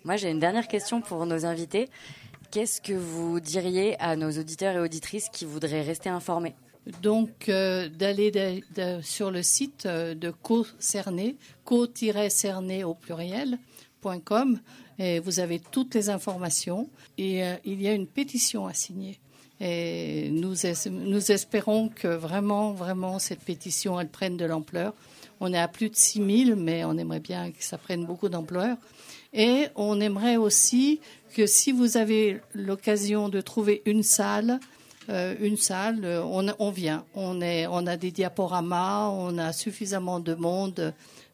Moi, j'ai une dernière question pour nos invités. Qu'est-ce que vous diriez à nos auditeurs et auditrices qui voudraient rester informés? Donc, d'aller sur le site de Co-Cerné, co-cerné au pluriel.com, et vous avez toutes les informations. Et il y a une pétition à signer. Et nous espérons que vraiment, cette pétition, elle prenne de l'ampleur. On est à plus de 6000, mais on aimerait bien que ça prenne beaucoup d'ampleur. Et on aimerait aussi que si vous avez l'occasion de trouver une salle, on vient. On a des diaporamas, on a suffisamment de monde